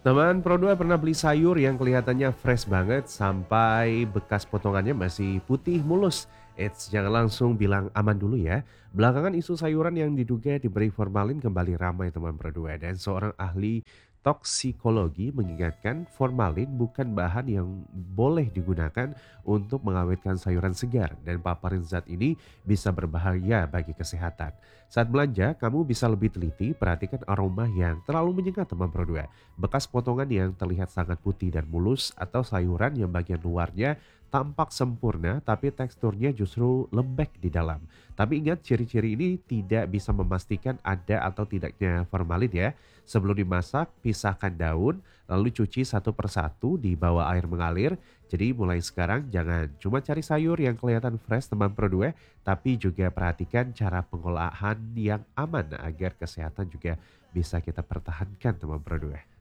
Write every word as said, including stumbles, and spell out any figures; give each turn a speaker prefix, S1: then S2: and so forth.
S1: Teman Pro dua pernah beli sayur yang kelihatannya fresh banget sampai bekas potongannya masih putih mulus. Eits, jangan langsung bilang aman dulu ya. Belakangan isu sayuran yang diduga diberi formalin kembali ramai teman Pro dua dan seorang ahli toksikologi mengingatkan formalin bukan bahan yang boleh digunakan untuk mengawetkan sayuran segar dan paparan zat ini bisa berbahaya bagi kesehatan. Saat belanja, kamu bisa lebih teliti perhatikan aroma yang terlalu menyengat teman Pro dua, bekas potongan yang terlihat sangat putih dan mulus, atau sayuran yang bagian luarnya tampak sempurna tapi teksturnya justru lembek di dalam. Tapi ingat, ciri-ciri ini tidak bisa memastikan ada atau tidaknya formalin ya. Sebelum dimasak, pisahkan daun, lalu cuci satu persatu di bawah air mengalir. Jadi mulai sekarang jangan cuma cari sayur yang kelihatan fresh teman Pro dua, tapi juga perhatikan cara pengolahan yang aman agar kesehatan juga bisa kita pertahankan teman Pro dua.